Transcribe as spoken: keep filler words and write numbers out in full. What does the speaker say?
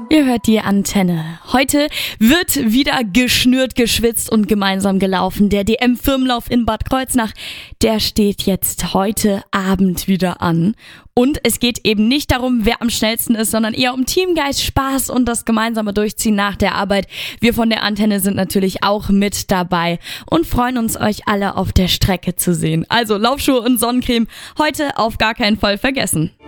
Ihr hört die Antenne. Heute wird wieder geschnürt, geschwitzt und gemeinsam gelaufen. Der D M-Firmenlauf in Bad Kreuznach, der steht jetzt heute Abend wieder an. Und es geht eben nicht darum, wer am schnellsten ist, sondern eher um Teamgeist, Spaß und das gemeinsame Durchziehen nach der Arbeit. Wir von der Antenne sind natürlich auch mit dabei und freuen uns, euch alle auf der Strecke zu sehen. Also Laufschuhe und Sonnencreme heute auf gar keinen Fall vergessen.